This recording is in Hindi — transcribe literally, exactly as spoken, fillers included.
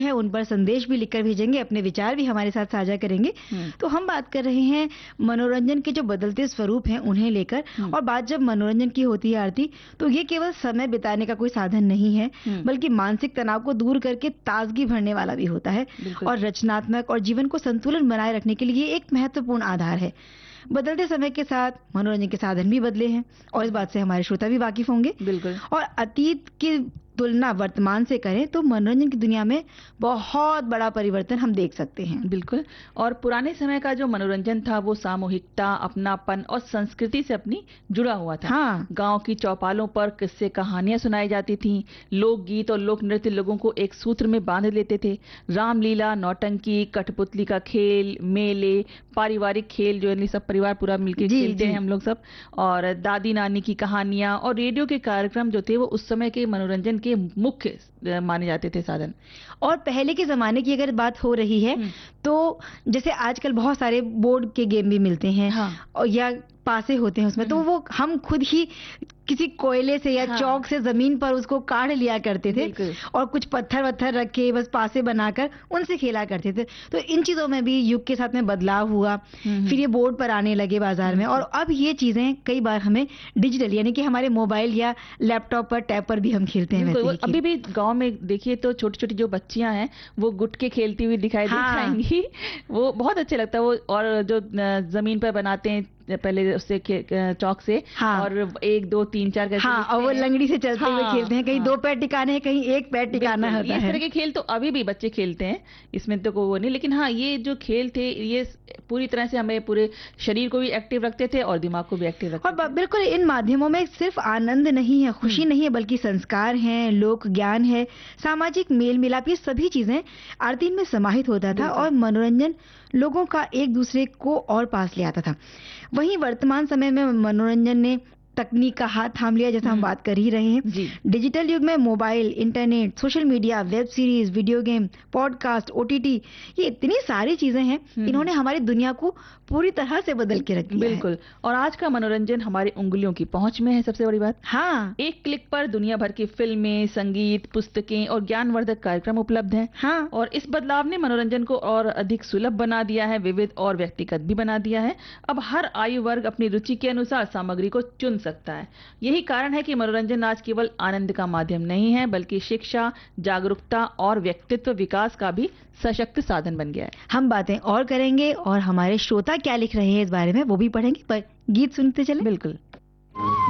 है उन पर संदेश भी लिखकर भेजेंगे, अपने विचार भी हमारे साथ साझा करेंगे। तो हम बात कर रहे हैं मनोरंजन के जो बदलते स्वरूप हैं उन्हें लेकर, और बात जब मनोरंजन की होती है आरती, तो ये केवल समय बिताने का कोई साधन नहीं है, बल्कि मानसिक तनाव को दूर करके ताजगी भरने वाला भी होता है, और रचनात्मक और जीवन को संतुलन बनाए रखने के लिए एक महत्वपूर्ण आधार है। बदलते समय के साथ मनोरंजन के साधन भी बदले हैं, और इस बात से हमारे श्रोता भी वाकिफ होंगे। बिल्कुल। और अतीत की तुलना वर्तमान से करें तो मनोरंजन की दुनिया में बहुत बड़ा परिवर्तन हम देख सकते हैं। बिल्कुल। और पुराने समय का जो मनोरंजन था वो सामूहिकता, अपनापन और संस्कृति से अपनी जुड़ा हुआ था। हाँ। गांव की चौपालों पर किस्से कहानियां सुनाई जाती थीं, लोकगीत और लोक नृत्य लोगों को एक सूत्र में बांध लेते थे। रामलीला, नौटंकी, कठपुतली का खेल, मेले, पारिवारिक खेल जो है सब परिवार पूरा मिलकर खेलते हैं हम लोग सब, और दादी नानी की कहानियां और रेडियो के कार्यक्रम जो थे वो उस समय के मनोरंजन के मुख्य माने जाते थे साधन। और पहले के जमाने की अगर बात हो रही है तो जैसे आजकल बहुत सारे बोर्ड के गेम भी मिलते हैं। हाँ। और या पासे होते हैं उसमें, तो वो हम खुद ही किसी कोयले से या हाँ। चौक से जमीन पर उसको काढ़ लिया करते थे, और कुछ पत्थर वत्थर रख के बस पासे बनाकर उनसे खेला करते थे। तो इन चीजों में भी युग के साथ में बदलाव हुआ, फिर ये बोर्ड पर आने लगे बाजार में, और अब ये चीजें कई बार हमें डिजिटल यानी कि हमारे मोबाइल या लैपटॉप पर, टैब पर भी हम खेलते हैं। वैसे अभी भी गाँव में देखिए तो छोटी छोटी जो बच्चियां हैं वो गुटके खेलती हुई दिखाई दिखाएंगी, वो बहुत अच्छे लगता है वो। और जो जमीन पर बनाते हैं पहले उससे चौक से, हाँ। और एक दो तीन चार करके, हाँ, और वो लंगड़ी से चलते हाँ, हुए खेलते हैं, कहीं हाँ। दो पैर टिकाने हैं, कहीं एक पैर टिकाना होता है। इस तरह के खेल तो अभी भी बच्चे खेलते हैं, इसमें तो कोई वो नहीं, लेकिन हाँ ये जो खेल थे ये पूरी तरह से हमें पूरे शरीर को भी एक्टिव रखते थे और दिमाग को भी एक्टिव रखते थे। और बिल्कुल इन माध्यमों में सिर्फ आनंद नहीं है, खुशी नहीं है, बल्कि संस्कार हैं, लोक ज्ञान है, सामाजिक मेल मिलाप, ये सभी चीजें आरती में समाहित होता था, और मनोरंजन लोगों का एक दूसरे को और पास ले आता था। वहीं वर्तमान समय में मनोरंजन ने तकनीक का हाथ थाम लिया, जैसा हम बात कर ही रहे हैं। डिजिटल युग में mobile, internet, social media, web series, video game, podcast, OTT, ये इतनी सारी चीजें हैं, इन्होंने हमारी दुनिया को पूरी तरह से बदल के रख दिया। बिल्कुल। और आज का मनोरंजन हमारी उंगलियों की पहुंच में है, सबसे बड़ी बात। हाँ। एक क्लिक पर दुनिया भर की फिल्में, संगीत, पुस्तकें और ज्ञानवर्धक कार्यक्रम उपलब्ध हैं। हाँ। और इस बदलाव ने मनोरंजन को और अधिक सुलभ बना दिया है, विविध और व्यक्तिगत भी बना दिया है। अब हर आयु वर्ग अपनी रुचि के अनुसार सामग्री को चुन सकता है। यही कारण है कि मनोरंजन आज केवल आनंद का माध्यम नहीं है, बल्कि शिक्षा, जागरूकता और व्यक्तित्व विकास का भी सशक्त साधन बन गया है। हम बातें और करेंगे, और हमारे श्रोता क्या लिख रहे हैं इस बारे में वो भी पढ़ेंगे, पर गीत सुनते चलें। बिल्कुल।